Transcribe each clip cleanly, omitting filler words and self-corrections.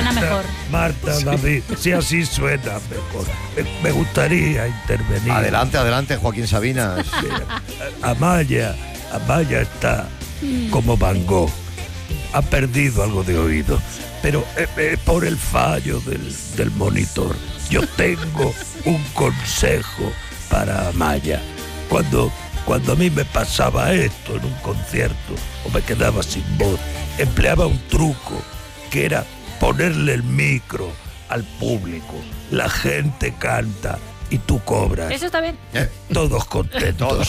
suena mejor. Marta, sí. David, si así suena mejor. Me gustaría intervenir. Adelante, Joaquín Sabinas. Amaya está como Van Gogh. Ha perdido algo de oído, pero por el fallo del monitor. Yo tengo un consejo para Amaya. Cuando a mí me pasaba esto en un concierto o me quedaba sin voz, empleaba un truco que era ponerle el micro al público. La gente canta y tú cobras. Eso está bien. Todos contentos.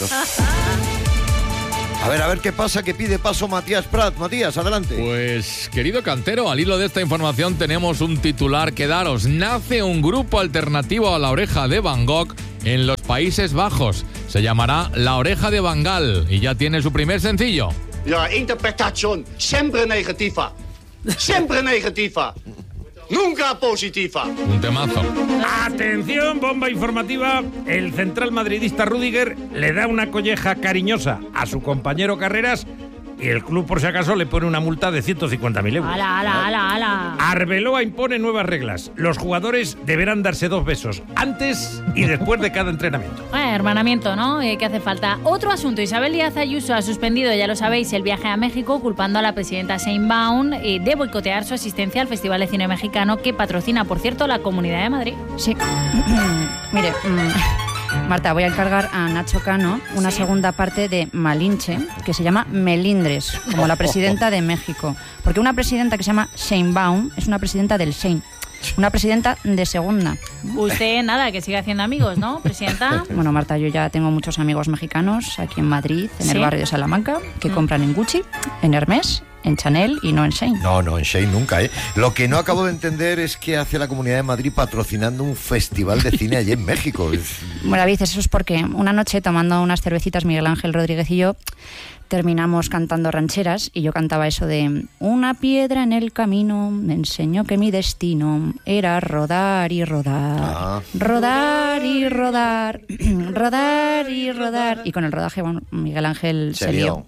A ver qué pasa, que pide paso Matías Prat. Matías, adelante. Pues, querido Cantero, al hilo de esta información tenemos un titular que daros. Nace un grupo alternativo a La Oreja de Van Gogh en los Países Bajos. Se llamará La Oreja de Van Gaal y ya tiene su primer sencillo. La interpretación siempre negativa. Siempre negativa. Nunca positiva. Un temazo. Atención, bomba informativa. El central madridista Rüdiger le da una colleja cariñosa a su compañero Carreras y el club, por si acaso, le pone una multa de 150.000 euros. ¡Hala! Arbeloa impone nuevas reglas. Los jugadores deberán darse 2 besos antes y después de cada entrenamiento. Hermanamiento, ¿no? ¿Qué hace falta? Otro asunto. Isabel Díaz Ayuso ha suspendido, ya lo sabéis, el viaje a México, culpando a la presidenta Sheinbaum de boicotear su asistencia al Festival de Cine Mexicano, que patrocina, por cierto, la Comunidad de Madrid. Sí. Mire, Marta, voy a encargar a Nacho Cano una segunda parte de Malinche, que se llama Melindres, como la presidenta de México. Porque una presidenta que se llama Sheinbaum es una presidenta del Shein. Una presidenta de segunda. Usted, nada, que siga haciendo amigos, ¿no, presidenta? Bueno, Marta, yo ya tengo muchos amigos mexicanos aquí en Madrid, en el barrio de Salamanca, que compran en Gucci, en Hermès, en Chanel y no en Shein. No, en Shein nunca, ¿eh? Lo que no acabo de entender es qué hace la Comunidad de Madrid patrocinando un festival de cine allí en México. Bueno, David, eso es porque una noche, tomando unas cervecitas, Miguel Ángel Rodríguez y yo, terminamos cantando rancheras y yo cantaba eso de: una piedra en el camino me enseñó que mi destino era rodar y rodar, rodar y rodar, rodar y rodar. Y con el rodaje, bueno, Miguel Ángel se lió.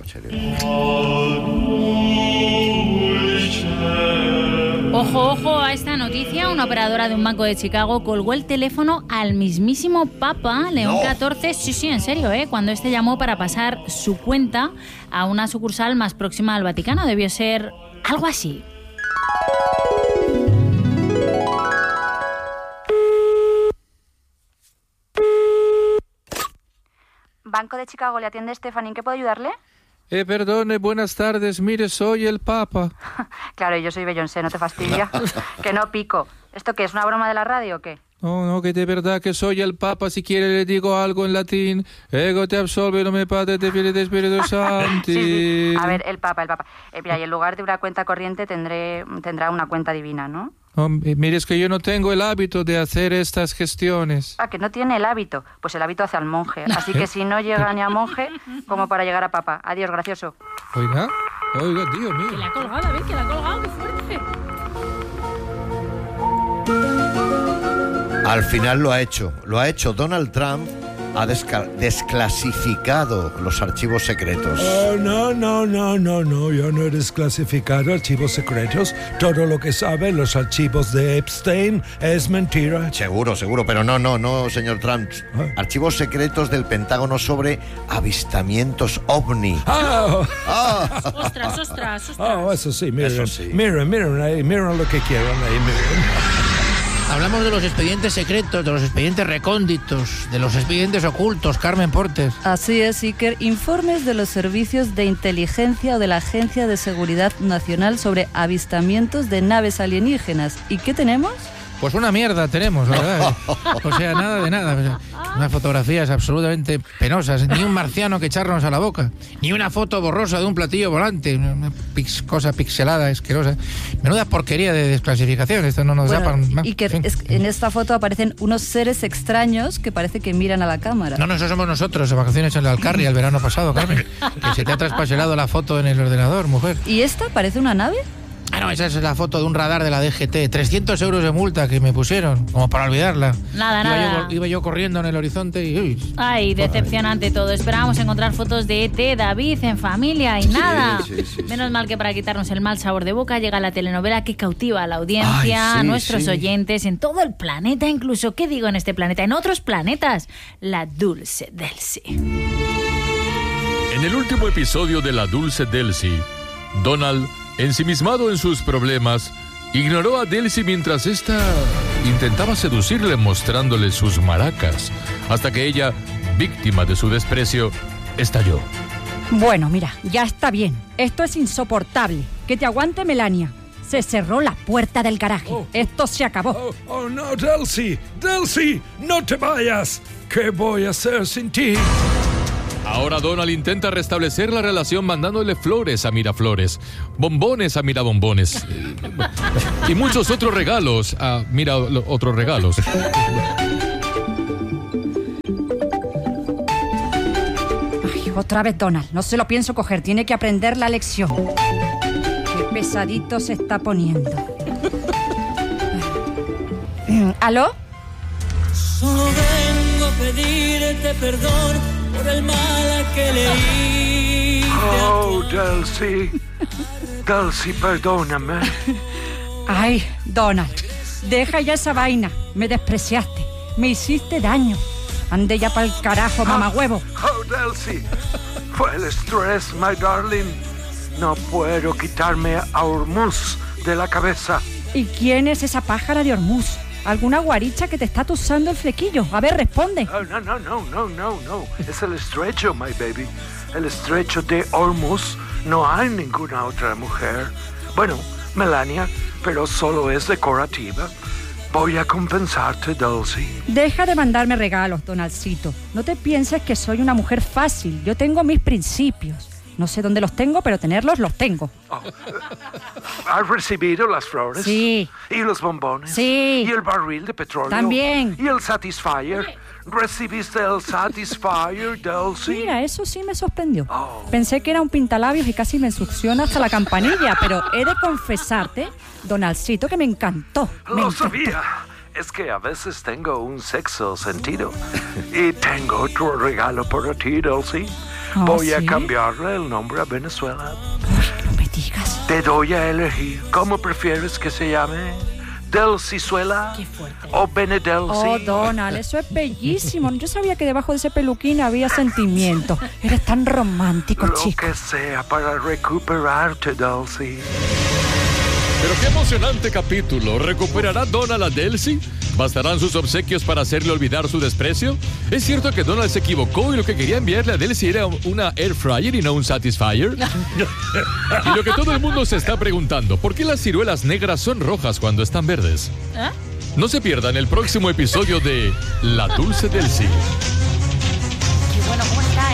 Ojo a esta noticia. Una operadora de un banco de Chicago colgó el teléfono al mismísimo Papa León XIV. Sí, en serio, cuando este llamó para pasar su cuenta a una sucursal más próxima al Vaticano. Debió ser algo así. Banco de Chicago, ¿le atiende Stephanie? ¿En qué puedo ayudarle? Perdone, buenas tardes. Mire, soy el Papa. Claro, yo soy Beyoncé, no te fastidia. Que no pico. ¿Esto qué es, una broma de la radio o qué? No, que de verdad que soy el Papa. Si quiere le digo algo en latín. Ego te absolve, no me padre, te Filii, te Espíritu Santi. Sí. A ver, el Papa. Mira, y en lugar de una cuenta corriente tendrá una cuenta divina, ¿no? Mire, es que yo no tengo el hábito de hacer estas gestiones. Que no tiene el hábito. Pues el hábito hace al monje. Así que si no llega ni a monje, como para llegar a Papa. Adiós, gracioso. Oiga, Dios mío. Que la ha colgado, David, que la ha colgado, qué fuerte. Al final lo ha hecho. Donald Trump ha desclasificado los archivos secretos. No, yo no he desclasificado archivos secretos. Todo lo que saben los archivos de Epstein es mentira. Seguro, pero no, señor Trump. Archivos secretos del Pentágono sobre avistamientos ovni. Ostras. Eso sí, miren lo que quieran ahí, miren. Hablamos de los expedientes secretos, de los expedientes recónditos, de los expedientes ocultos, Carmen Portes. Así es, Iker. Informes de los servicios de inteligencia o de la Agencia de Seguridad Nacional sobre avistamientos de naves alienígenas. ¿Y qué tenemos? Pues una mierda tenemos, la verdad. O sea, nada de nada. Unas fotografías absolutamente penosas. Ni un marciano que echarnos a la boca. Ni una foto borrosa de un platillo volante. Una cosa pixelada, asquerosa. Menuda porquería de desclasificación. Esto no nos da para... Y que en esta foto aparecen unos seres extraños que parece que miran a la cámara. No, eso somos nosotros, de vacaciones en la Alcarria el verano pasado, Carmen. Que se te ha traspasado la foto en el ordenador, mujer. ¿Y esta parece una nave? Ah, no, esa es la foto de un radar de la DGT. 300 euros de multa que me pusieron, como para olvidarla. Nada. Iba yo corriendo en el horizonte y... Uy. Ay, decepcionante todo. Esperábamos encontrar fotos de ET, David, en familia y nada. Sí. Menos mal que para quitarnos el mal sabor de boca llega la telenovela que cautiva a la audiencia, Ay, a nuestros oyentes, en todo el planeta, incluso, ¿qué digo en este planeta? En otros planetas. La Dulce Delcy. En el último episodio de La Dulce Delcy, Donald, ensimismado en sus problemas, ignoró a Delcy mientras ésta intentaba seducirle mostrándole sus maracas, hasta que ella, víctima de su desprecio, estalló. Bueno, mira, ya está bien. Esto es insoportable. Que te aguante, Melania. Se cerró la puerta del garaje. Esto se acabó. Oh, no, Delcy. Delcy, no te vayas. ¿Qué voy a hacer sin ti? Ahora Donald intenta restablecer la relación mandándole flores a Miraflores, bombones a Mirabombones y muchos otros regalos a otros regalos. Ay, otra vez Donald. No se lo pienso coger. Tiene que aprender la lección. Qué pesadito se está poniendo. ¿Aló? Solo vengo a pedirte perdón por el mal que le hice. Oh, Delcy. Delcy, perdóname. Ay, Donald, deja ya esa vaina. Me despreciaste. Me hiciste daño. Ande ya pa'l carajo, mamagüevo. Oh, Delcy. Fue el estrés, my darling. No puedo quitarme a Hormuz de la cabeza. ¿Y quién es esa pájara de Hormuz? ¿Alguna guaricha que te está tusando el flequillo? A ver, responde. Oh, no. Es el estrecho, my baby. El estrecho de Hormuz. No hay ninguna otra mujer. Bueno, Melania, pero solo es decorativa. Voy a compensarte, Dulce. Deja de mandarme regalos, Donaldcito. No te pienses que soy una mujer fácil. Yo tengo mis principios. No sé dónde los tengo, pero tenerlos los tengo. Oh. ¿Has recibido las flores? Sí. ¿Y los bombones? Sí. ¿Y el barril de petróleo? También. ¿Y el Satisfyer? ¿Recibiste el Satisfyer, Dulce? Mira, eso sí me sorprendió. Pensé que era un pintalabios y casi me succiona hasta la campanilla, pero he de confesarte, Donaldcito, que me encantó. Lo sabía. Es que a veces tengo un sexto sentido. Y tengo otro regalo para ti, Dulce. Voy a cambiarle el nombre a Venezuela. No me digas. Te doy a elegir. ¿Cómo prefieres que se llame? ¿Delcizuela? Qué fuerte. ¿O Benedelci? Oh, Donald, eso es bellísimo. Yo sabía que debajo de ese peluquín había sentimiento. Eres tan romántico, chico. Lo que sea para recuperarte, Delcy. Pero qué emocionante capítulo. ¿Recuperará Donald a Delcy? ¿Bastarán sus obsequios para hacerle olvidar su desprecio? ¿Es cierto que Donald se equivocó y lo que quería enviarle a Delcy era una air fryer y no un Satisfyer? Y lo que todo el mundo se está preguntando, ¿por qué las ciruelas negras son rojas cuando están verdes? No se pierdan el próximo episodio de La Dulce Delcy. Qué bueno, ¿cómo está,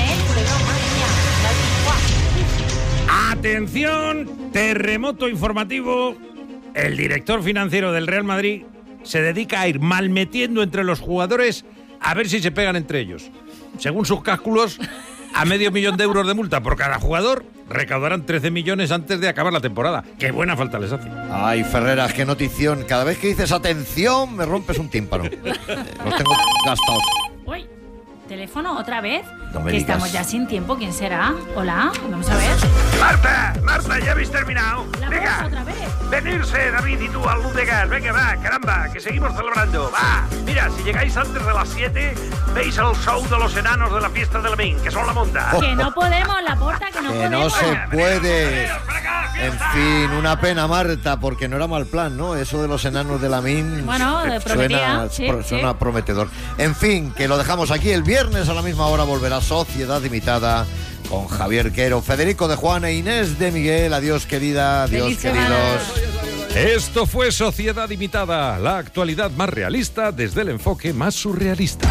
Atención, terremoto informativo. El director financiero del Real Madrid se dedica a ir malmetiendo entre los jugadores a ver si se pegan entre ellos. Según sus cálculos, a $500,000 de euros de multa por cada jugador, recaudarán 13 millones antes de acabar la temporada. Qué buena falta les hace. Ay, Ferreras, qué notición. Cada vez que dices atención, me rompes un tímpano. Los tengo gastados. Uy, ¿teléfono otra vez? No me que digas. estamos ya sin tiempo. ¿Quién será? Hola, vamos a ver. Marta, ¿ya habéis terminado? La Venga, voz otra vez. venirse David y tú al Luz de Gas. Venga, va, caramba, que seguimos celebrando. Va, mira, si llegáis antes de las 7, veis el show de los enanos de la fiesta de la Min, que son la monda. Que no podemos, la porta, que no Que podemos. no se puede. En fin, una pena, Marta, porque no era mal plan, ¿no? Eso de los enanos de la Min. Bueno, prometía, suena prometedor. En fin, que lo dejamos aquí. El viernes a la misma hora volverá Sociedad Limitada con Javier Quero, Federico de Juan e Inés de Miguel. Adiós, querida. Adiós, Feliz semana. queridos. Esto fue Sociedad Limitada, la actualidad más realista desde el enfoque más surrealista.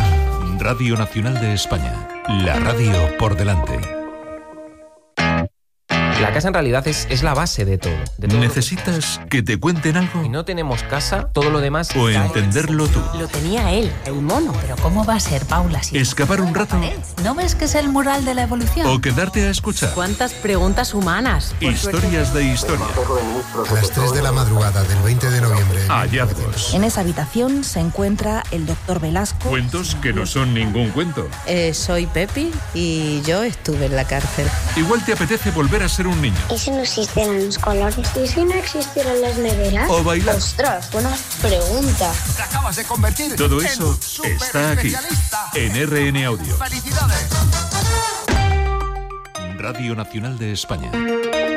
Radio Nacional de España, la radio por delante. La casa en realidad es la base de todo. ¿Necesitas que te cuenten algo? Si no tenemos casa, todo lo demás... O entenderlo tú. Lo tenía él, el mono. Pero ¿cómo va a ser, Paula? Si ¿Escapar un rato? ¿No ves que es el mural de la evolución? ¿O quedarte a escuchar? ¿Cuántas preguntas humanas? Historias de historia. A las 3 de la madrugada del 20 de noviembre. Hallazgos. En esa habitación se encuentra el doctor Velasco. Cuentos que no son ningún cuento. Soy Pepi y yo estuve en la cárcel. Igual te apetece volver a ser un niño. ¿Y si no existieran los colores? ¿Y si no existieran las neveras? O bailar. ¡Ostras! Buena pregunta. Te acabas de convertir. Todo eso está aquí, en RN Audio. ¡Felicidades! Radio Nacional de España.